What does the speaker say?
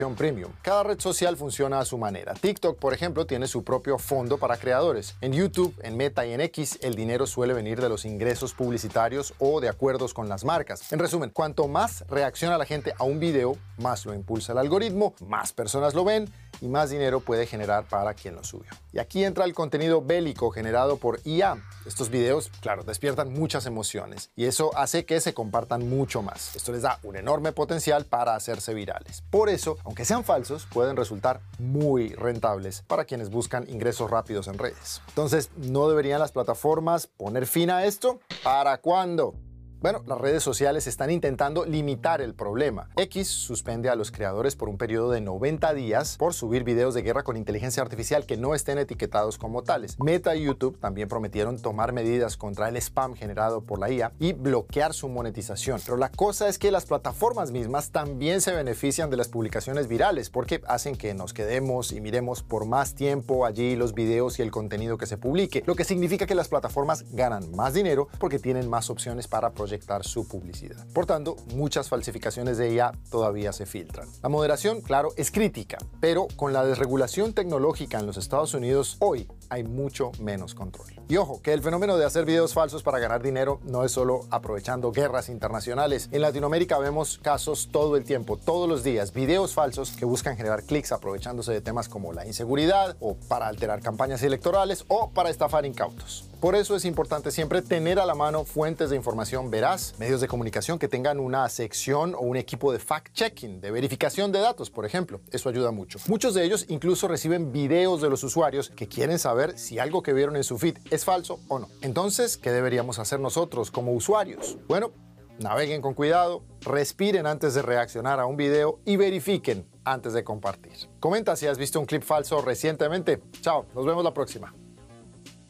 Premium. Cada red social funciona a su manera. TikTok, por ejemplo, tiene su propio fondo para creadores. En YouTube, en Meta y en X, el dinero suele venir de los ingresos publicitarios o de acuerdos con las marcas. En resumen, cuanto más reacciona la gente a un video, más lo impulsa el algoritmo, más personas lo ven y más dinero puede generar para quien lo subió. Y aquí entra el contenido bélico generado por IA. Estos videos, claro, despiertan muchas emociones y eso hace que se compartan mucho más. Esto les da un enorme potencial para hacerse virales. Por eso, aunque sean falsos, pueden resultar muy rentables para quienes buscan ingresos rápidos en redes. Entonces, ¿no deberían las plataformas poner fin a esto? ¿Para cuándo? Bueno, las redes sociales están intentando limitar el problema. X suspende a los creadores por un periodo de 90 días por subir videos de guerra con inteligencia artificial que no estén etiquetados como tales. Meta y YouTube también prometieron tomar medidas contra el spam generado por la IA y bloquear su monetización. Pero la cosa es que las plataformas mismas también se benefician de las publicaciones virales porque hacen que nos quedemos y miremos por más tiempo allí los videos y el contenido que se publique, lo que significa que las plataformas ganan más dinero porque tienen más opciones para proyectar su publicidad. Por tanto, muchas falsificaciones de IA todavía se filtran. La moderación, claro, es crítica, pero con la desregulación tecnológica en los Estados Unidos, hoy hay mucho menos control. Y ojo, que el fenómeno de hacer videos falsos para ganar dinero no es solo aprovechando guerras internacionales. En Latinoamérica vemos casos todo el tiempo, todos los días, videos falsos que buscan generar clics aprovechándose de temas como la inseguridad o para alterar campañas electorales o para estafar incautos. Por eso es importante siempre tener a la mano fuentes de información veraz, medios de comunicación que tengan una sección o un equipo de fact-checking, de verificación de datos, por ejemplo. Eso ayuda mucho. Muchos de ellos incluso reciben videos de los usuarios que quieren saber si algo que vieron en su feed es falso o no. Entonces, ¿qué deberíamos hacer nosotros como usuarios? Bueno, naveguen con cuidado, respiren antes de reaccionar a un video y verifiquen antes de compartir. Comenta si has visto un clip falso recientemente. Chao, nos vemos la próxima.